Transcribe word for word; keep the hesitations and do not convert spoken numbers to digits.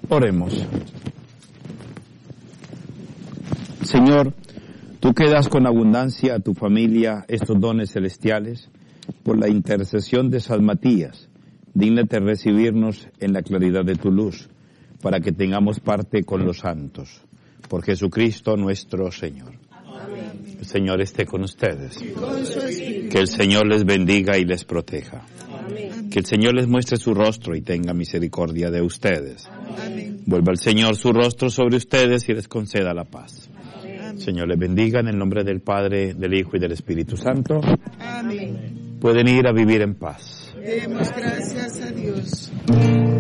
Oremos. Señor, tú que das con abundancia a tu familia estos dones celestiales, por la intercesión de San Matías, dígnate recibirnos en la claridad de tu luz, para que tengamos parte con los santos. Por Jesucristo nuestro Señor. Amén. El Señor esté con ustedes. Con su espíritu. Que el Señor les bendiga y les proteja. Amén. Que el Señor les muestre su rostro y tenga misericordia de ustedes. Amén. Vuelva el Señor su rostro sobre ustedes y les conceda la paz. Amén. Señor les bendiga en el nombre del Padre, del Hijo y del Espíritu Santo. Amén. Pueden ir a vivir en paz. Demos gracias a Dios.